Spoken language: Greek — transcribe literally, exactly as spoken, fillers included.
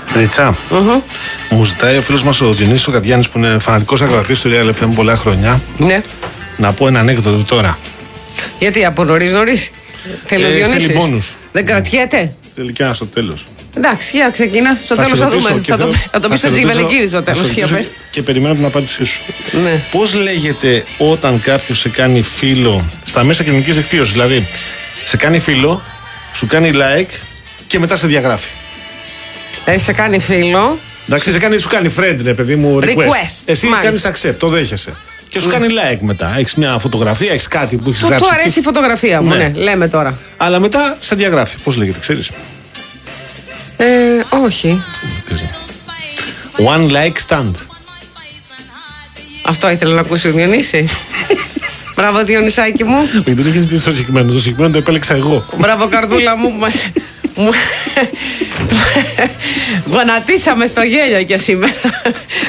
Ρίτσα, mm-hmm. μου ζητάει ο φίλος μας ο Διονύσης ο Κατιάνης, που είναι φανατικός ακροατής του Real εφ εμ πολλά χρόνια. Ναι. Να πω ένα ανέκδοτο τώρα. Γιατί από νωρίς νωρίς. Θέλει ο Διονύσης. Μπόνους. Δεν κρατιέται. Θέλει και ένα στο τέλος. Εντάξει, για ξεκινά. Στο τέλος θα δούμε. Θα το, θα το πει στο Τζιβελεκίδη στο τέλος. Και περιμένω την απάντησή σου. Ναι. Πώς λέγεται όταν κάποιος σε κάνει φίλο στα μέσα κοινωνικής δικτύωσης? Δηλαδή, σε κάνει φίλο, σου κάνει like και μετά σε διαγράφει. Δηλαδή, σε κάνει φίλο. Εντάξει, σε κάνει, σου κάνει friend, ρε παιδί μου, request. request. Εσύ κάνεις accept, το δέχεσαι. Και σου mm. κάνει like μετά. Έχεις μια φωτογραφία, έχεις κάτι που έχεις γράψει. Του αρέσει η φωτογραφία μου, ναι. ναι, λέμε τώρα. Αλλά μετά σε διαγράφει. Πώς λέγεται, ξέρεις? Ε, όχι. One like stand. Αυτό ήθελα να ακούσει ο Διονύσης. Μπράβο, Διονυσάκη μου. Δεν είχε ζητήσει το συγκεκριμένο. Το συγκεκριμένο το επέλεξα εγώ. Μπράβο, καρδούλα μου που μας. Γονατίσαμε στο γέλιο και σήμερα.